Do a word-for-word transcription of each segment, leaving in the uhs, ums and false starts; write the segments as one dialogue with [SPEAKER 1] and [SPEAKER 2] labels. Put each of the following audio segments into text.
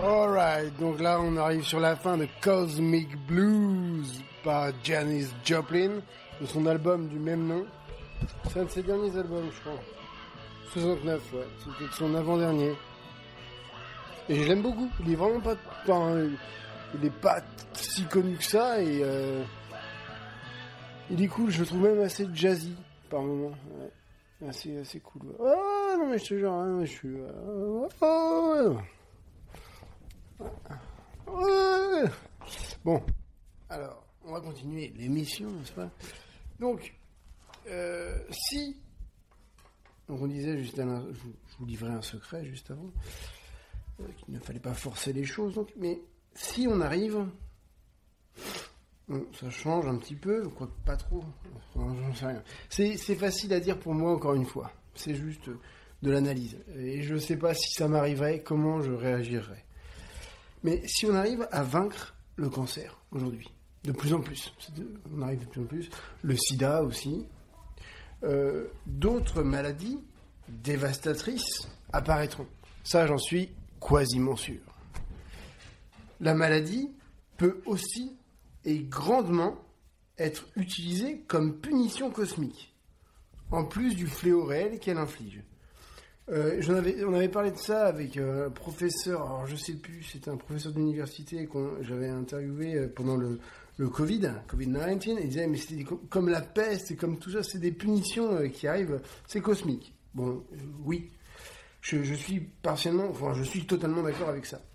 [SPEAKER 1] Alright, donc là on arrive sur la fin de Cosmic Blues par Janis Joplin, de son album du même nom. C'est un de ses derniers albums, je crois. soixante-neuf, ouais, c'était son avant-dernier. Et je l'aime beaucoup, il est vraiment pas... Enfin, il est pas si connu que ça, et... Euh, il est cool, je le trouve même assez jazzy, par moments. Ouais. Assez, assez cool. Ouais. Oh non mais je te jure, hein, je suis... Euh, oh, ouais. Ouais. Bon, alors, on va continuer l'émission, n'est-ce pas? Donc, euh, si... Donc on disait juste, à je, vous, je vous livrais un secret juste avant, euh, qu'il ne fallait pas forcer les choses, donc, mais si on arrive... Bon, ça change un petit peu, quoique pas trop, enfin, j'en sais rien. C'est, c'est facile à dire pour moi, encore une fois. C'est juste de l'analyse. Et je sais pas si ça m'arriverait, comment je réagirais. Mais si on arrive à vaincre le cancer, aujourd'hui, de plus en plus, de, on arrive de plus en plus, le sida aussi, euh, d'autres maladies dévastatrices apparaîtront. Ça, j'en suis quasiment sûr. La maladie peut aussi et grandement être utilisée comme punition cosmique, en plus du fléau réel qu'elle inflige. Euh, j'en avais, on avait parlé de ça avec euh, un professeur, alors je sais plus, c'était un professeur d'université qu'on j'avais interviewé pendant le, le Covid, covid dix-neuf, et il disait, mais c'est comme la peste, et comme tout ça, c'est des punitions euh, qui arrivent, c'est cosmique. Bon, euh, oui, je, je suis partiellement, enfin, je suis totalement d'accord avec ça.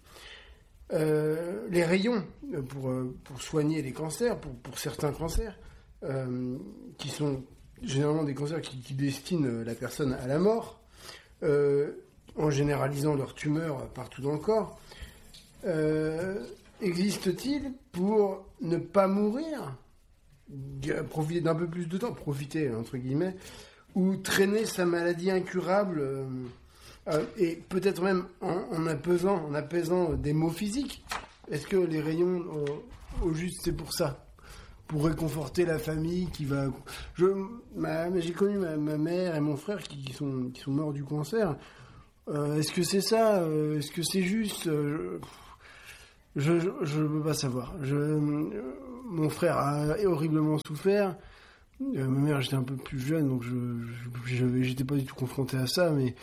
[SPEAKER 1] Euh, les rayons pour, pour soigner les cancers, pour, pour certains cancers, euh, qui sont généralement des cancers qui, qui destinent la personne à la mort, euh, en généralisant leurs tumeurs partout dans le corps, euh, existe-t-il pour ne pas mourir, profiter d'un peu plus de temps, profiter entre guillemets, ou traîner sa maladie incurable euh, Euh, et peut-être même en, en apaisant, en apaisant des maux physiques. Est-ce que les rayons, euh, au juste, c'est pour ça, pour réconforter la famille qui va. Je, ma, j'ai connu ma, ma mère et mon frère qui, qui sont qui sont morts du cancer. Euh, est-ce que c'est ça euh, Est-ce que c'est juste euh, Je je je peux pas savoir. Je, euh, mon frère a horriblement souffert. Euh, ma mère, j'étais un peu plus jeune, donc je, je, je j'étais pas du tout confronté à ça, mais.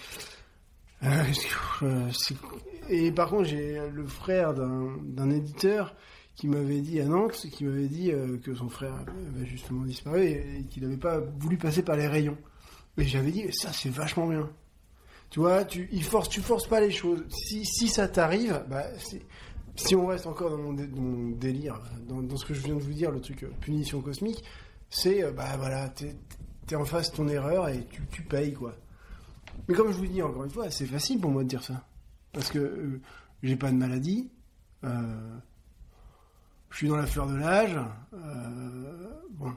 [SPEAKER 1] Euh, c'est... Et par contre, j'ai le frère d'un, d'un éditeur qui m'avait dit à Nantes, qui m'avait dit euh, que son frère avait justement disparu et, et qu'il n'avait pas voulu passer par les rayons. Et j'avais dit, ça c'est vachement bien. Tu vois, tu, il force, tu forces pas les choses. Si, si ça t'arrive, bah, c'est, si on reste encore dans mon, dé, dans mon délire, dans, dans ce que je viens de vous dire, le truc euh, punition cosmique, c'est, euh, bah voilà, t'es, t'es en face de ton erreur et tu, tu payes, quoi. Mais comme je vous dis encore une fois, c'est facile pour moi de dire ça. Parce que euh, j'ai pas de maladie, euh, je suis dans la fleur de l'âge, euh, bon.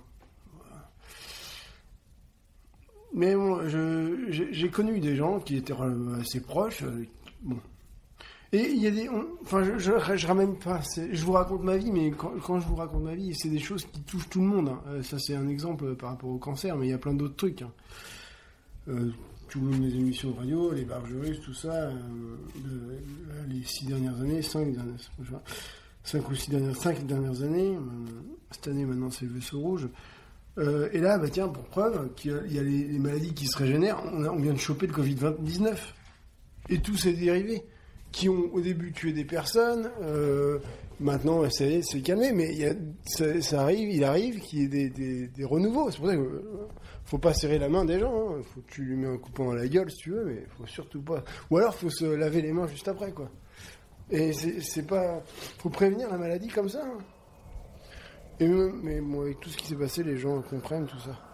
[SPEAKER 1] Mais bon, je, j'ai, j'ai connu des gens qui étaient assez proches, euh, bon. Et il y a des... On, enfin, je, je, je ramène pas... C'est, je vous raconte ma vie, mais quand, quand je vous raconte ma vie, c'est des choses qui touchent tout le monde. Hein. Euh, ça, c'est un exemple par rapport au cancer, mais il y a plein d'autres trucs. Hein. Euh, toutes les émissions de radio, les barberies, tout ça, euh, de, les six dernières années, cinq dernières, cinq ou six dernières, cinq dernières années, euh, cette année maintenant c'est le vaisseau rouge. Euh, et là, bah tiens, pour preuve qu'il y a, il y a les, les maladies qui se régénèrent, on, a, on vient de choper le covid dix-neuf et tous ces dérivés qui ont au début tué des personnes. Euh, maintenant, ça y est, c'est calmé, mais il y a, ça, ça arrive, il arrive qu'il y ait des, des, des renouveaux. C'est pour ça qu'il euh, faut pas serrer la main des gens. Hein. Faut que tu lui mets un coup dans la gueule si tu veux, mais faut surtout pas. Ou alors, faut se laver les mains juste après, quoi. Et c'est, c'est pas, faut prévenir la maladie comme ça. Hein. Et mais bon, avec tout ce qui s'est passé, les gens comprennent tout ça.